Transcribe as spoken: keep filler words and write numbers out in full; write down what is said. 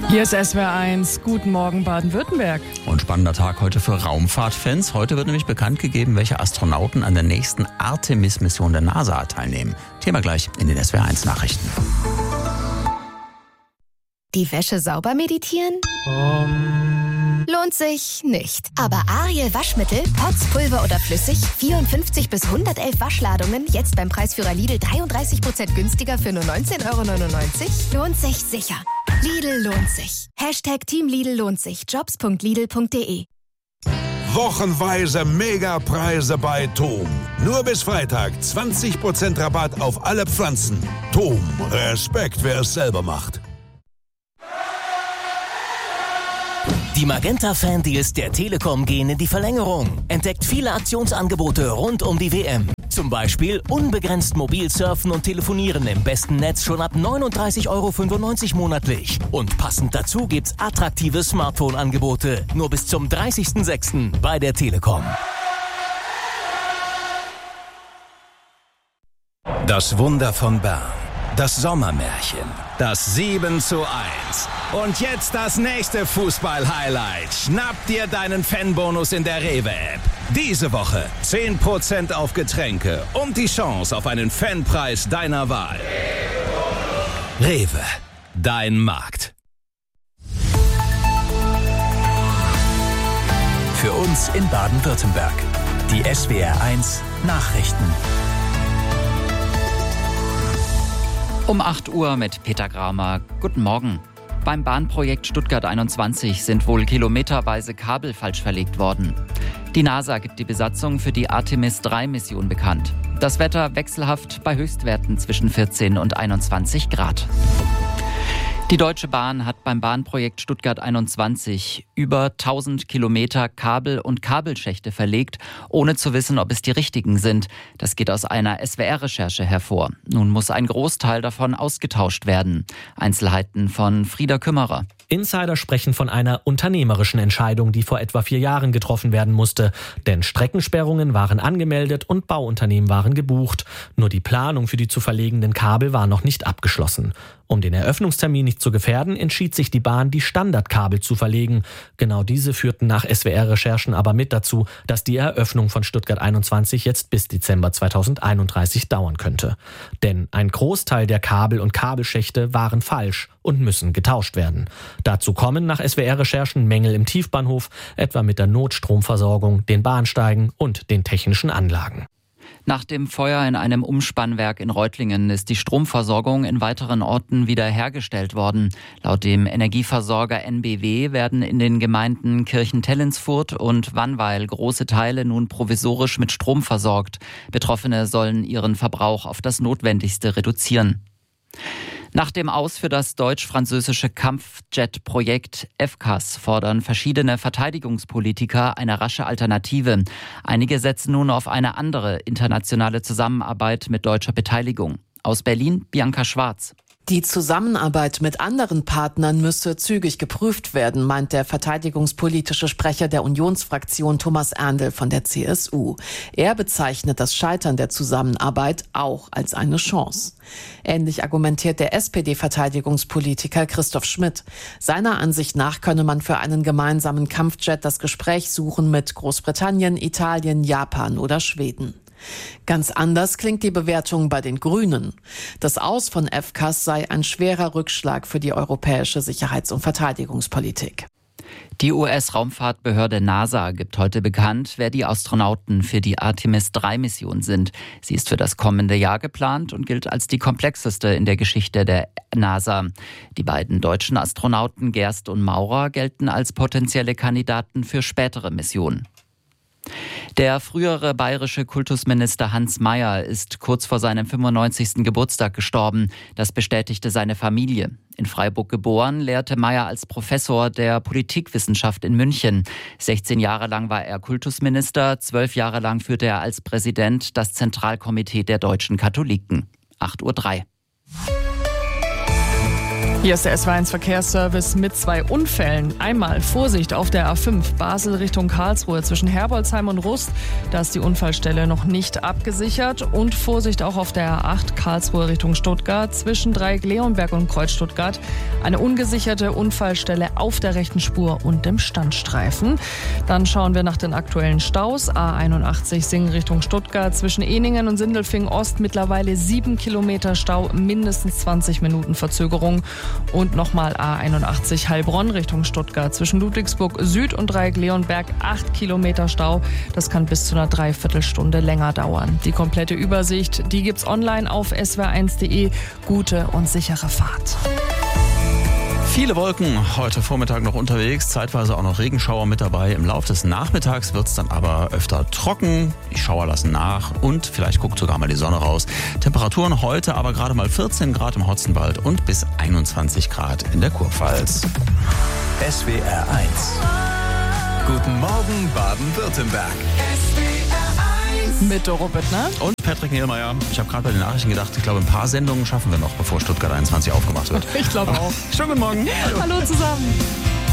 Hier ist S W R eins. Guten Morgen, Baden-Württemberg. Und spannender Tag heute für Raumfahrtfans. Heute wird nämlich bekannt gegeben, welche Astronauten an der nächsten Artemis-Mission der NASA teilnehmen. Thema gleich in den S W R eins Nachrichten. Die Wäsche sauber meditieren? Um. Lohnt sich nicht. Aber Ariel Waschmittel, Pots, Pulver oder flüssig, vierundfünfzig bis hundertelf Waschladungen, jetzt beim Preisführer Lidl dreiunddreißig Prozent günstiger für nur neunzehn Euro neunundneunzig? Lohnt sich sicher. Lidl lohnt sich. Hashtag Team Lidl lohnt sich. Jobs punkt lidl punkt de. Wochenweise Megapreise bei Tom. Nur bis Freitag zwanzig Prozent Rabatt auf alle Pflanzen. Tom, Respekt, wer es selber macht. Die Magenta-Fan-Deals der Telekom gehen in die Verlängerung. Entdeckt viele Aktionsangebote rund um die W M. Zum Beispiel unbegrenzt mobil surfen und telefonieren im besten Netz schon ab neununddreißig Euro fünfundneunzig monatlich. Und passend dazu gibt's attraktive Smartphone-Angebote. Nur bis zum dreißigsten sechsten bei der Telekom. Das Wunder von Bern. Das Sommermärchen. Das sieben zu eins. Und jetzt das nächste Fußball-Highlight. Schnapp dir deinen Fanbonus in der Rewe-App. Diese Woche zehn Prozent auf Getränke und die Chance auf einen Fanpreis deiner Wahl. Rewe, dein Markt. Für uns in Baden-Württemberg. Die S W R eins Nachrichten. Um acht Uhr mit Peter Kramer. Guten Morgen. Beim Bahnprojekt Stuttgart einundzwanzig sind wohl kilometerweise Kabel falsch verlegt worden. Die NASA gibt die Besatzung für die Artemis drei Mission bekannt. Das Wetter wechselhaft bei Höchstwerten zwischen vierzehn und einundzwanzig Grad. Die Deutsche Bahn hat beim Bahnprojekt Stuttgart einundzwanzig über tausend Kilometer Kabel und Kabelschächte verlegt, ohne zu wissen, ob es die richtigen sind. Das geht aus einer S W R-Recherche hervor. Nun muss ein Großteil davon ausgetauscht werden. Einzelheiten von Frieda Kümmerer. Insider sprechen von einer unternehmerischen Entscheidung, die vor etwa vier Jahren getroffen werden musste. Denn Streckensperrungen waren angemeldet und Bauunternehmen waren gebucht. Nur die Planung für die zu verlegenden Kabel war noch nicht abgeschlossen. Um den Eröffnungstermin nicht zu gefährden, entschied sich die Bahn, die Standardkabel zu verlegen. Genau diese führten nach S W R-Recherchen aber mit dazu, dass die Eröffnung von Stuttgart einundzwanzig jetzt bis Dezember zweitausendeinunddreißig dauern könnte. Denn ein Großteil der Kabel und Kabelschächte waren falsch und müssen getauscht werden. Dazu kommen nach S W R-Recherchen Mängel im Tiefbahnhof, etwa mit der Notstromversorgung, den Bahnsteigen und den technischen Anlagen. Nach dem Feuer in einem Umspannwerk in Reutlingen ist die Stromversorgung in weiteren Orten wieder hergestellt worden. Laut dem Energieversorger N B W werden in den Gemeinden Kirchentellensfurt und Wannweil große Teile nun provisorisch mit Strom versorgt. Betroffene sollen ihren Verbrauch auf das Notwendigste reduzieren. Nach dem Aus für das deutsch-französische Kampfjet-Projekt F C A S fordern verschiedene Verteidigungspolitiker eine rasche Alternative. Einige setzen nun auf eine andere internationale Zusammenarbeit mit deutscher Beteiligung. Aus Berlin, Bianca Schwarz. Die Zusammenarbeit mit anderen Partnern müsse zügig geprüft werden, meint der verteidigungspolitische Sprecher der Unionsfraktion Thomas Erndl von der C S U. Er bezeichnet das Scheitern der Zusammenarbeit auch als eine Chance. Ähnlich argumentiert der S P D-Verteidigungspolitiker Christoph Schmidt. Seiner Ansicht nach könne man für einen gemeinsamen Kampfjet das Gespräch suchen mit Großbritannien, Italien, Japan oder Schweden. Ganz anders klingt die Bewertung bei den Grünen. Das Aus von F C A S sei ein schwerer Rückschlag für die europäische Sicherheits- und Verteidigungspolitik. Die U S-Raumfahrtbehörde NASA gibt heute bekannt, wer die Astronauten für die Artemis drei Mission sind. Sie ist für das kommende Jahr geplant und gilt als die komplexeste in der Geschichte der NASA. Die beiden deutschen Astronauten Gerst und Maurer gelten als potenzielle Kandidaten für spätere Missionen. Der frühere bayerische Kultusminister Hans Mayer ist kurz vor seinem fünfundneunzigsten Geburtstag gestorben. Das bestätigte seine Familie. In Freiburg geboren, lehrte Mayer als Professor der Politikwissenschaft in München. sechzehn Jahre lang war er Kultusminister, zwölf Jahre lang führte er als Präsident das Zentralkomitee der deutschen Katholiken. acht Uhr drei. Hier ist der S W R eins Verkehrsservice mit zwei Unfällen. Einmal Vorsicht auf der A fünf Basel Richtung Karlsruhe zwischen Herbolzheim und Rust. Da ist die Unfallstelle noch nicht abgesichert. Und Vorsicht auch auf der A acht Karlsruhe Richtung Stuttgart zwischen Dreieck Leonberg und Kreuz Stuttgart. Eine ungesicherte Unfallstelle auf der rechten Spur und dem Standstreifen. Dann schauen wir nach den aktuellen Staus. A einundachtzig Singen Richtung Stuttgart zwischen Eningen und Sindelfingen Ost mittlerweile sieben Kilometer Stau, mindestens zwanzig Minuten Verzögerung. Und nochmal A einundachtzig Heilbronn Richtung Stuttgart zwischen Ludwigsburg Süd und Dreieck Leonberg acht Kilometer Stau. Das kann bis zu einer Dreiviertelstunde länger dauern. Die komplette Übersicht, die gibt's online auf s w r eins punkt de. Gute und sichere Fahrt. Viele Wolken heute Vormittag noch unterwegs, zeitweise auch noch Regenschauer mit dabei. Im Laufe des Nachmittags wird es dann aber öfter trocken. Die Schauer lassen nach und vielleicht guckt sogar mal die Sonne raus. Temperaturen heute aber gerade mal vierzehn Grad im Hotzenwald und bis einundzwanzig Grad in der Kurpfalz. S W R eins. Guten Morgen Baden-Württemberg. Mit Doro Bittner und Patrick Niehlmeier. Ich habe gerade bei den Nachrichten gedacht, ich glaube, ein paar Sendungen schaffen wir noch, bevor Stuttgart einundzwanzig aufgemacht wird. Ich glaube auch. Schönen guten Morgen. Hallo, Hallo zusammen.